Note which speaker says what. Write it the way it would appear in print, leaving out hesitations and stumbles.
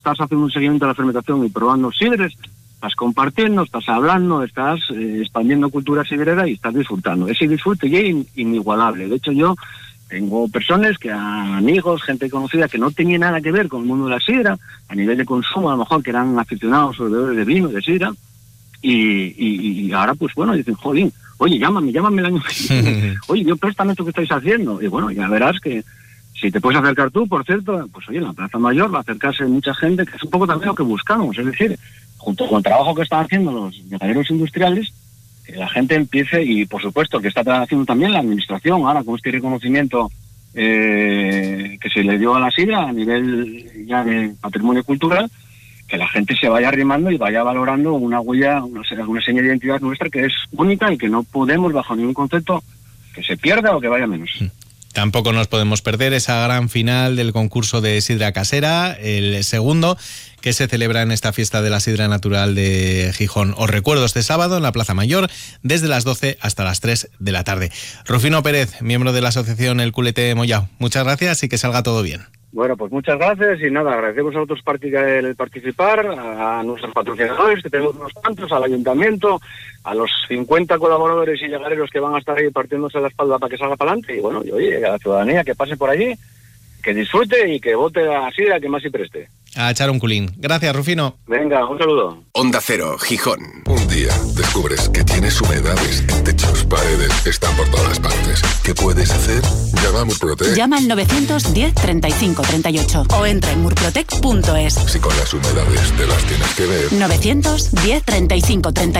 Speaker 1: estás haciendo un seguimiento de la fermentación y probando sidres, estás compartiendo, estás hablando, estás expandiendo cultura sidrera y estás disfrutando. Ese disfrute ya es inigualable. De hecho, yo tengo personas, amigos, gente conocida que no tenía nada que ver con el mundo de la sidra, a nivel de consumo, a lo mejor que eran aficionados o bebedores de vino, de sidra, y ahora pues bueno, dicen, jolín, oye, llámame el año que viene, oye, yo préstame esto que estáis haciendo, y bueno, ya verás que si te puedes acercar tú, por cierto, pues oye, en la Plaza Mayor va a acercarse mucha gente, que es un poco también lo que buscamos, es decir, junto con el trabajo que están haciendo los ganaderos industriales, que la gente empiece, y por supuesto que está haciendo también la administración, ahora con este reconocimiento que se le dio a la sidra a nivel ya de patrimonio cultural, que la gente se vaya arrimando y vaya valorando una huella, una seña de identidad nuestra que es única y que no podemos bajo ningún concepto que se pierda o que vaya menos.
Speaker 2: Tampoco nos podemos perder esa gran final del concurso de sidra casera, el segundo que se celebra en esta fiesta de la sidra natural de Gijón. Os recuerdo este sábado en la Plaza Mayor desde las 12 hasta las 3 de la tarde. Rufino Pérez, miembro de la asociación El Culete Mollao, muchas gracias y que salga todo bien.
Speaker 1: Bueno, pues muchas gracias y nada, agradecemos a otros el participar, a nuestros patrocinadores, que tenemos unos cuantos, al ayuntamiento, a los 50 colaboradores y llegareros que van a estar ahí partiéndose la espalda para que salga para adelante, y bueno, y oye, a la ciudadanía que pase por allí, que disfrute y que vote a la sidra que más y preste.
Speaker 2: A echar un culín. Gracias, Rufino.
Speaker 1: Venga, un saludo.
Speaker 3: Onda Cero, Gijón. Un día descubres que tienes humedades en techos, paredes, están por todas partes. ¿Qué puedes hacer? Llama a Murprotec.
Speaker 4: Llama al 910 35 38 o entra en murprotec.es.
Speaker 3: Si con las humedades te las tienes que ver.
Speaker 4: 910 35 38.